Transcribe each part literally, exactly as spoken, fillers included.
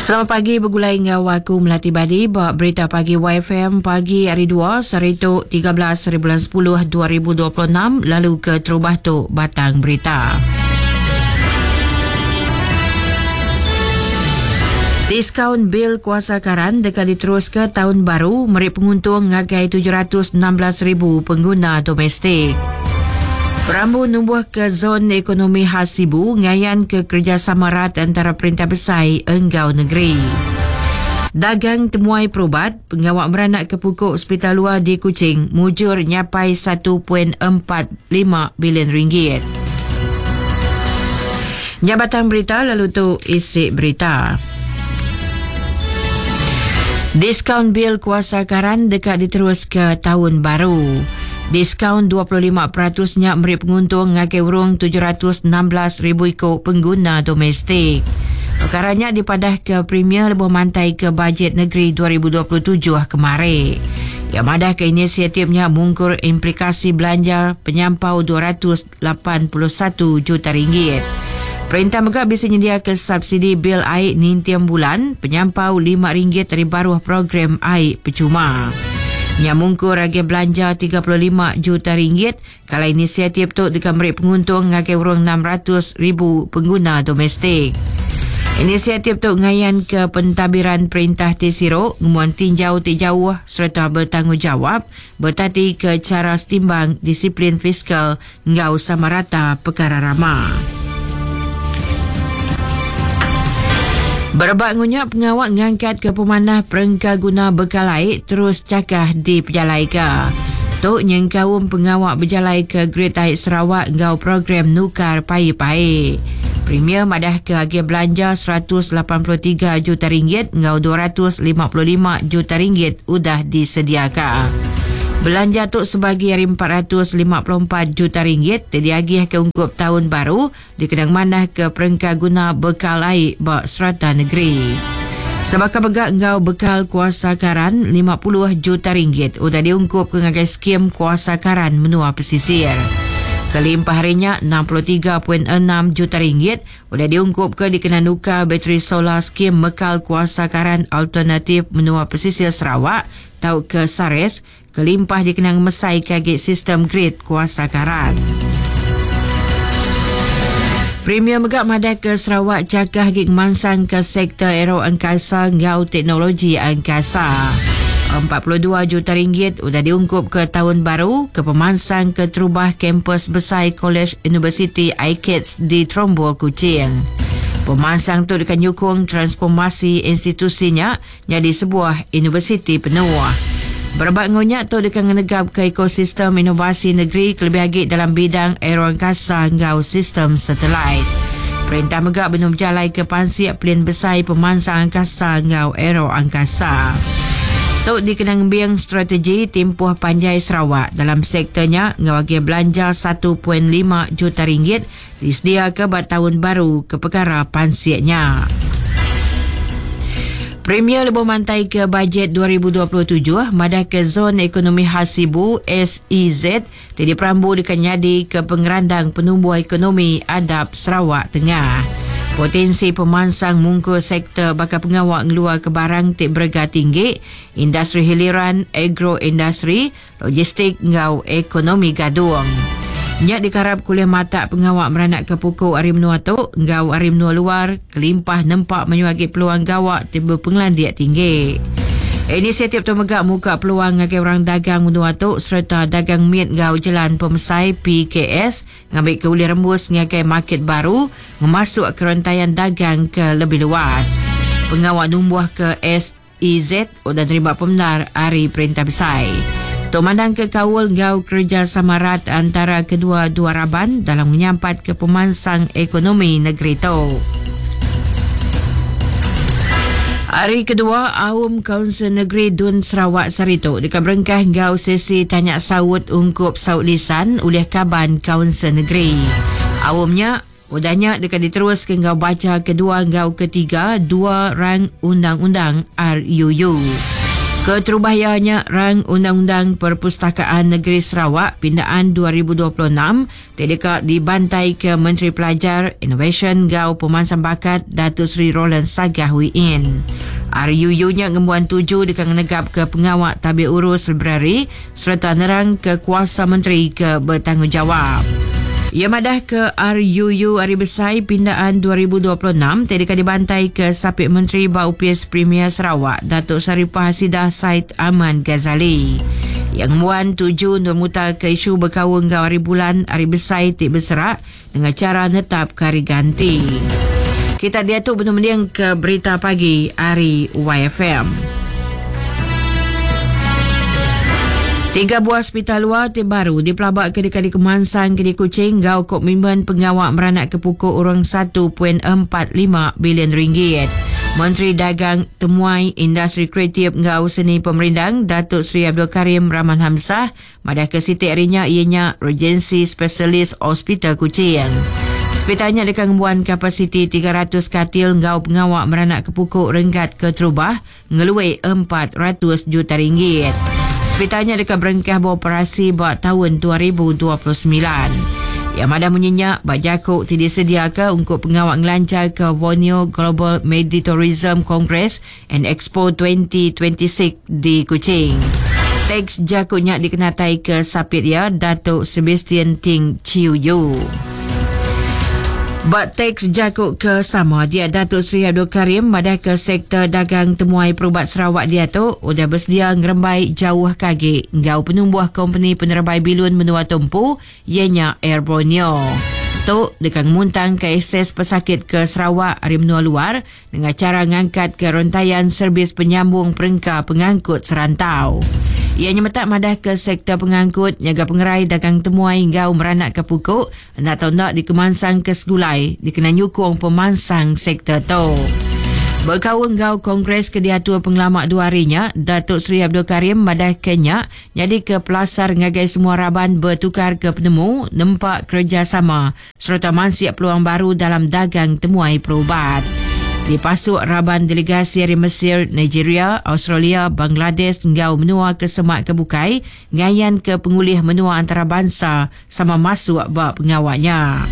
Selamat pagi, bergulai dengan aku Melati Badi. Bawa berita pagi Y F M pagi hari dua, Serituk tiga belas hari bulan sepuluh dua ribu dua puluh enam. Lalu ke Terubah tu Batang Berita. Diskaun bil kuasa karan dekat diterus ke tahun baru. Merik penguntung ngagai tujuh ratus enam belas ribu pengguna domestik. Perambu numbuh ke zon ekonomi khas Sibu ngayan ke kerjasama erat antara Perintah Besar Enggau Negeri. Dagang temuai perubat, pengawak meranak ke pokok hospital luar di Kuching mujur nyapai satu perpuluhan empat lima bilion ringgit. Jabatan berita lalu tu isi berita. Diskaun bil kuasa karan dekat diterus ke tahun baru. Diskaun dua puluh lima peratus-nya memberi penguntung ngagai urung tujuh ratus enam belas ribu ikut pengguna domestik. Perkaranya dipadah ke Premier Lebuh Mantai ke bajet negeri dua ribu dua puluh tujuh kemarin. Yang madah ke inisiatifnya mengungkur implikasi belanja penyampau dua ratus lapan puluh satu juta ringgit. Perintah Megah bisa nyedia ke subsidi bil air nintiam bulan penyampau lima ringgit dari baruh program air percuma. Yang mungkur ragi belanja tiga puluh lima juta ringgit kalau inisiatif tu dekat beri penguntung ngagai urung enam ratus ribu pengguna domestik. Inisiatif tu ngayan ke pentadbiran Perintah Tesiro ngumuan tinjau tijauh serta bertanggungjawab bertati ke cara setimbang disiplin fiskal ngau sama rata perkara ramah. Berebak ngunyak pengawak ngangkat ke pemanah perengka guna bekal air terus cakah di Pejalai ke. Tok nyengkawum pengawak berjalai ke Great Air Sarawak ngau program nukar pai-pai. Premier madah ke agi belanja seratus lapan puluh tiga juta ringgit ngau dua ratus lima puluh lima juta ringgit udah disediakan. Belanja tu sebagai empat ratus lima puluh empat juta ringgit terdiagih ke ungkup tahun baru dikenang manah ke perengka guna bekal air bak serata negeri. Sebaka begak ngau bekal kuasa karan lima puluh juta ringgit udah diungkup ke ngagai skim kuasa karan menua pesisir. Kelimpah harinya enam puluh tiga perpuluhan enam juta ringgit udah diungkup ke dikenang nuka bateri solar skim mekal kuasa karan alternatif menua pesisir Sarawak tau ke Sares. Kelimpah dikenang mesai kagik sistem grid kuasa karan. Premier Megak madah ke Sarawak cakah gig mansang ke sektor aero angkasa ngau teknologi angkasa. empat puluh dua juta ringgit udah diungkup ke tahun baru ke pemansang ke terubah kampus besar College University I C A T S di Trombol, Kuching. Pemansang tu akan nyukung transformasi institusinya jadi sebuah universiti penuh. Berbak ngonyak tu dekan menegap ke ekosistem inovasi negeri kelebih lagi dalam bidang aeroangkasa ngau sistem satelit. Perintah Megak benum jalai ke pansiak pelin besar pemansang angkasa ngau aeroangkasa. Tu dikenang biang strategi timpuh panjai Sarawak dalam sektornya ngawagi belanja satu perpuluhan lima juta ringgit disedia ke buat tahun baru ke perkara pansiaknya. Premier Lebuh Mantai ke bajet dua ribu dua puluh tujuh madah ke zon ekonomi khas Sibu S E Z jadi perambu dikanyadi ke pengerandang penumbuh ekonomi adab Sarawak Tengah. Potensi pemansang mungkul sektor bakal pengawak ngeluar ke barang tik berga tinggi, industri hiliran, agroindustri, logistik ngau ekonomi gadung. Nyak dikarap kuliah mata pengawak meranak ke pokok hari menua tu, ngau hari menua luar, kelimpah nempak menyuagi peluang gawak tiba penglandiak tinggi. Inisiatif tu megak muka peluang ngagai orang dagang menua tu serta dagang mit ngau jalan pemesai P K S ngambil ke uli rembus ngagai market baru, memasuk kerantaian dagang ke lebih luas. Pengawak numbuh ke S E Z udah terima pembenar hari Perintah Besar. Tok mandang ke kawal ngau kerjasama erat antara kedua-dua raban dalam menyampat ke pemansang ekonomi negeri tu. Hari kedua, Awam Kaunsil Negeri Dun Sarawak Sarituk dekat berengkah ngau sesi tanya sawut ungkup saut lisan oleh Kaban Kaunsil Negeri. Awamnya udahnya dekat diterus ke ngau baca kedua ngau ketiga dua rang undang-undang R U U. Keterubahayannya rang Undang-Undang Perpustakaan Negeri Sarawak pindaan dua ribu dua puluh enam terdekat dibantai ke Menteri Pelajar, Innovation Gau Pemansang Bakat Datuk Seri Roland Sagah Win. R U U-nya ngembuan tuju dekat negap ke pengawak tabir urus librari serta nerang ke kuasa menteri ke bertanggungjawab. Ia madah ke R U U Hari Besar pindaan dua ribu dua puluh enam terdekat dibantai ke Sapit Menteri Bau P S Premier Sarawak Datuk Saripah Hasidah Said Aman Ghazali. Yang muan tuju untuk mutar ke isu berkawin gau hari bulan Hari Besar Tik Berserak dengan cara netap ke hari ganti. Kita diatuk benar-benar ke berita pagi hari Y F M. Tiga buah hospital luar terbaru dipelabak ke dekat di Kemansang ke di Kuching gau komitmen pengawak meranak ke pukul orang satu perpuluhan empat lima bilion ringgit. Menteri Dagang Temuai Industri Kreatif gau seni pemerintah Datuk Seri Abdul Karim Rahman Hamzah madah ke sitik harinya ianya Regency Specialist Hospital Kuching. Hospitalnya ada kemampuan kapasiti tiga ratus katil gau pengawak meranak ke pukul renggat ke terubah ngeluai empat ratus juta ringgit. Hospitalnya dekat berengkah beroperasi buat tahun dua ribu dua puluh sembilan. Yang madah menyenyak bak jakuk tidak sedia ke untuk pengawak ngelancar ke Borneo Global Meditourism Congress and Expo dua ribu dua puluh enam di Kuching. Teks jakuknya dikenatai ke Sapit ya Datuk Sebastian Ting Chiu Yu. Bak teks jakuk ke sama dia Datuk Seri Abdul Karim madah ke sektor dagang temuai perubat Sarawak dia tu udah bersedia ngerembai jauh kaki gau penumbuh company penerbai bilun menua tumpu ianya Air Borneo. Tu dekat muntang ke akses pesakit ke Sarawak hari menua luar dengan cara ngangkat ke rontaian servis penyambung perengka pengangkut serantau. Ianya metak madah ke sektor pengangkut, nyaga pengerai dagang temuai gau meranak ke pukuk, nak tahu nak di Kemansang ke Segulai, dikena nyukung pemansang sektor tu. Berkawin gau kongres ke diatur pengelamak dua harinya, Datuk Seri Abdul Karim madah Kenya, jadi ke pelasar ngagai semua raban bertukar ke penemu, nempak kerjasama, serta mansiap peluang baru dalam dagang temuai perubat. Dipasuk raban delegasi dari Mesir, Nigeria, Australia, Bangladesh ngau menua ke Semak ke Bukai, ngayan ke pengulih menua antarabangsa sama masuk bab pengawaknya.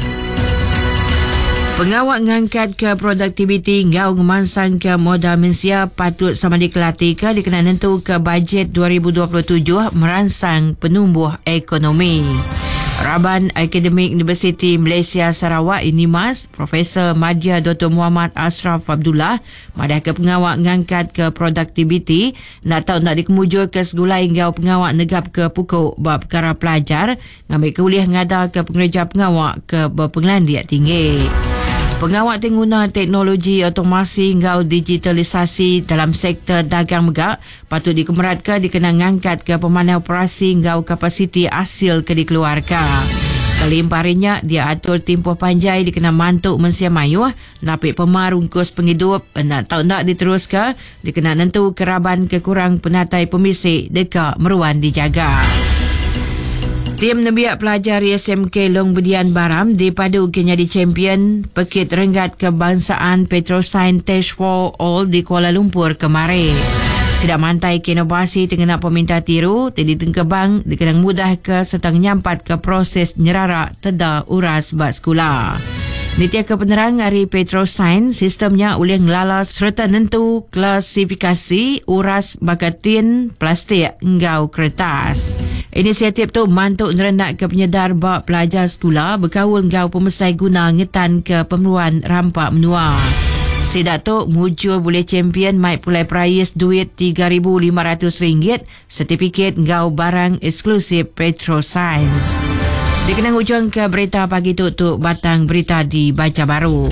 Pengawak ngangkat ke produktiviti ngau ngemansang ke modal mensia patut sama dikelati ke dikena nentu ke bajet dua ribu dua puluh tujuh merangsang penumbuh ekonomi. Raban Akademik Universiti Malaysia Sarawak Unimas, Profesor Madya Doktor Muhammad Ashraf Abdullah madah ke pengawak ngangkat ke produktiviti nak tahu nak dikemujur ke segulai ngau pengawak negap ke pukul bab perkara pelajar ngambil kuliah ngada ke pengerja pengawak ke berpenglandiat tinggi. Pengawak tengguna teknologi otomasi ngau digitalisasi dalam sektor dagang megak patut dikemeratkan dikena ngangkat ke pemanah operasi ngau kapasiti hasil ke dikeluarkan. Kelimparinya dia atur tempoh panjai dikena mantuk mensia mayuh napik pemar ungkus penghidup nak tahu nak diteruskan dikena nentu keraban kekurang penatai pemisik dekat meruan dijaga. Tim Nebiak Pelajar S M K Long Bedian Baram dipadu kenya di champion Pekit Renggat Kebangsaan Petrosain Test for All di Kuala Lumpur kemarin. Sidak mantai ke inovasi tengah peminta tiru, tadi tengkebang dikenang mudah ke serta nyampat ke proses nyerarak teda uras bak sekolah. Nitia ke penerang hari Petrosain, sistemnya boleh ngelalas serta nentu klasifikasi uras bakatin plastik ngau kertas. Inisiatif tu mantuk nerendak ke penyedar bak pelajar sekolah berkawal ngau pemesai guna ngetan ke pemeruan rampak menua. Sidak tu mujur boleh champion mai pulai prize duit tiga ribu lima ratus ringgit, sertifikat ngau barang eksklusif Petroscience. Dikenang ujung ke berita pagi tutup batang berita di Baca Baru.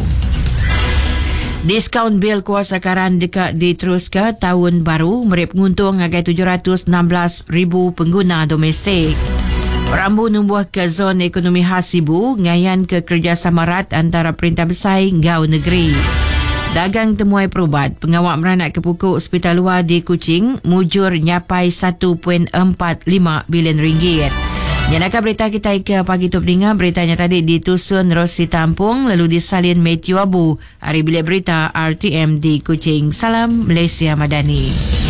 Diskaun bil kuasa karan dekat diteruskan tahun baru merip penguntung agai tujuh ratus enam belas ribu pengguna domestik. Rambu numbuh ke zon ekonomi khas Sibu ngayan ke kerjasama rat antara Perintah Besar ngau negeri. Dagang temuai perubat, pengawak meranak ke pukul hospital luar di Kuching mujur nyapai satu perpuluhan empat lima bilion ringgit. Jangan berita kita ke pagi tu pendengar. Beritanya tadi ditusun Rosi Tampung lalu disalin Matthew Abu. Hari bilik berita R T M di Kuching. Salam Malaysia Madani.